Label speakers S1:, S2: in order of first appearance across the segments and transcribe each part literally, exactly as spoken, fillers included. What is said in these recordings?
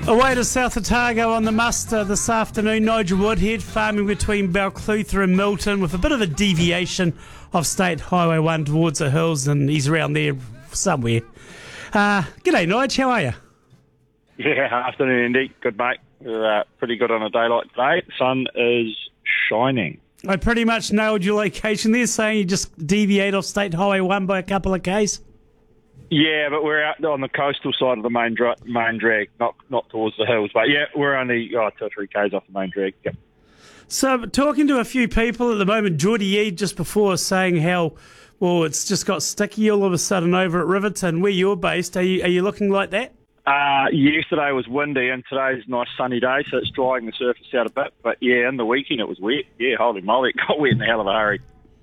S1: Away to South Otago on the muster this afternoon. Nigel Woodhead farming between Balclutha and Milton with a bit of a deviation of State Highway one towards the hills, and he's around there somewhere. Uh, g'day, Nigel. How are you?
S2: Yeah, afternoon, Andy. Good, mate. We're uh, pretty good on a day like today. The sun is shining.
S1: I pretty much nailed your location there, saying you just deviate off State Highway one by a couple of k's.
S2: Yeah, but we're out on the coastal side of the main dra- main drag, not not towards the hills. But yeah, we're only oh, two or three k's off the main drag. Yep.
S1: So, talking to a few people at the moment, Geordie Yee just before saying how, well, it's just got sticky all of a sudden over at Riverton, where you're based. Are you, are you looking like that?
S2: Uh, yesterday was windy and today's a nice sunny day, so it's drying the surface out a bit. But yeah, in the weekend it was wet. Yeah, holy moly, it got wet in a hell of a hurry.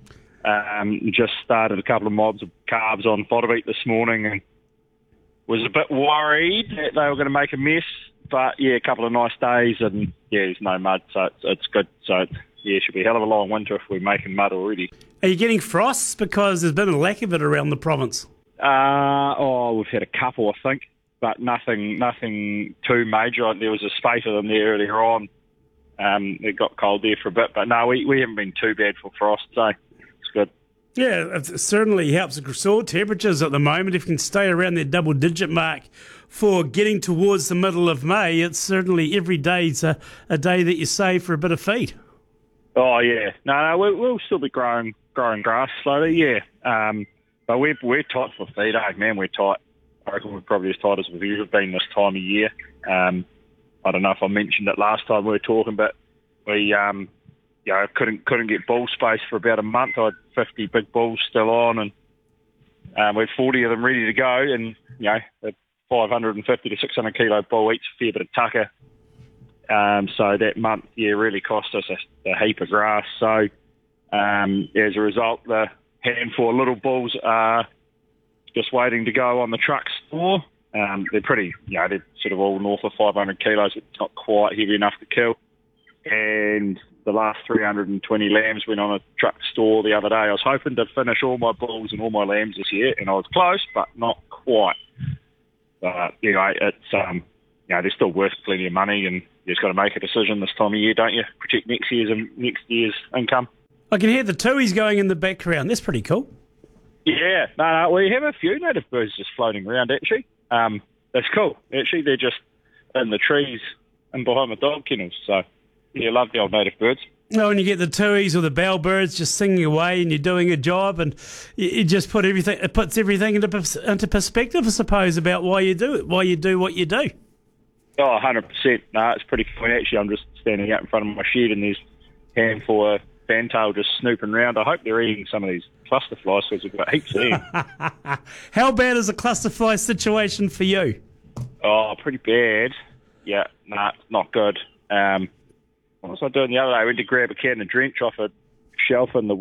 S2: Um, just started a couple of mobs of calves on Fodderbeat this morning and was a bit worried that they were going to make a mess. But yeah, a couple of nice days and yeah, there's no mud, so it's, it's good. So yeah, it should be a hell of a long winter if we're making mud already.
S1: Are you getting frosts? Because there's been a lack of it around the province.
S2: Uh, oh, we've had a couple, I think, but nothing nothing too major. There was a spate of them there earlier on. Um, it got cold there for a bit, but no, we, we haven't been too bad for frost, so it's good.
S1: Yeah, it certainly helps the soil temperatures at the moment. If you can stay around that double-digit mark for getting towards the middle of May, it's certainly every day's a, a day that you save for a bit of feed.
S2: Oh, yeah. No, no, we'll, we'll still be growing growing grass slowly, yeah. Um, but we're, we're tight for feed, eh? Man, we're tight. I reckon we're probably as tight as we've ever been this time of year. Um, I don't know if I mentioned it last time we were talking, but we... Um, You know, couldn't couldn't get bull space for about a month. I had fifty big bulls still on, and um, we had forty of them ready to go. And you know, a five hundred fifty to six hundred kilo bull eats a fair bit of tucker. Um, so that month, yeah, really cost us a, a heap of grass. So um, as a result, the handful of little bulls are just waiting to go on the truck store. Um, they're pretty, you know, they're sort of all north of five hundred kilos. It's not quite heavy enough to kill. And the last three hundred twenty lambs went on a truck store the other day. I was hoping to finish all my bulls and all my lambs this year, and I was close, but not quite. But, you know, it's, um, you know, they're still worth plenty of money, and you just got to make a decision this time of year, don't you? Protect next year's and next year's income.
S1: I can hear the tuies going in the background. That's pretty cool.
S2: Yeah, no, no, we have a few native birds just floating around, actually. Um, that's cool. Actually, they're just in the trees and behind the dog kennels, so... Yeah, love the old native birds.
S1: Oh, when you get the tuies or the bellbirds just singing away and you're doing a job, and you, you just put everything, it puts everything into into perspective, I suppose, about why you do it, why you do what you do.
S2: Oh, one hundred percent. No, it's pretty funny. Actually, I'm just standing out in front of my shed and there's a handful of fantail just snooping around. I hope they're eating some of these cluster flies because we've got heaps of them.
S1: How bad is a cluster fly situation for you?
S2: Oh, pretty bad. Yeah, no, nah, it's not good. Um, What was I doing the other day? I went to grab a can of drench off a shelf in the